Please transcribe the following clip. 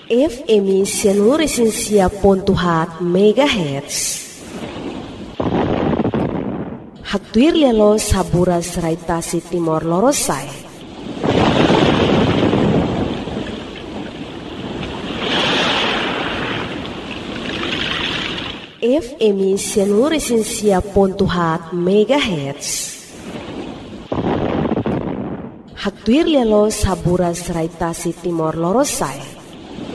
FM seluruh Resensia Pontuhat MHz. Haktuir lelo sabura seraitasi Timor Lorosai. FM seluruh Resensia Pontuhat MHz. Haktuir lelo sabura seraitasi Timor Lorosai.